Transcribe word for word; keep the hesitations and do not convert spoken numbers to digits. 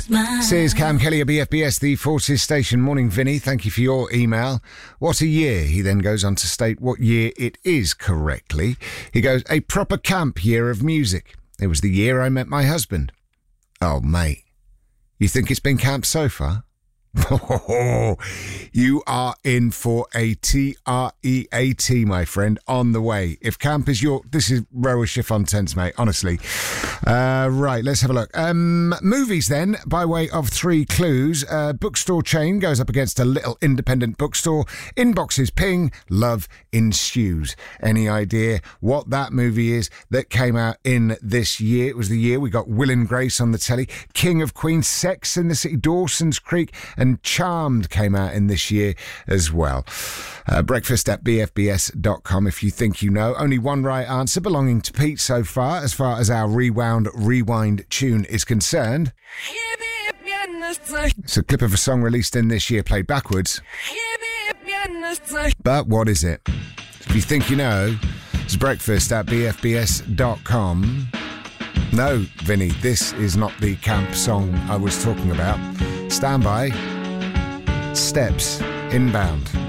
mine. Says Cam Kelly at B F B S, the Forces Station. Morning, Vinny. Thank you for your email. What a year. He then goes on to state what year it is correctly. He goes, a proper camp year of music. It was the year I met my husband. Oh, mate. You think it's been camp so far? Oh, you are in for a T R E A T, my friend, on the way. If camp is your... This is Rower Chiffon-Tense, mate, honestly. Uh, right, let's have a look. Um, movies, then, by way of three clues. Uh, bookstore chain goes up against a little independent bookstore. Inboxes ping, love ensues. Any idea what that movie is that came out in this year? It was the year we got Will and Grace on the telly, King of Queens, Sex in the City, Dawson's Creek, and Charmed came out in this year as well. Uh, breakfast at b f b s dot com if you think you know. Only one right answer belonging to Pete so far, as far as our Rewound Rewind tune is concerned. It's a clip of a song released in this year, played backwards. But what is it? If you think you know, it's breakfast at b f b s dot com. No, Vinny, this is not the camp song I was talking about. Stand by. Steps inbound.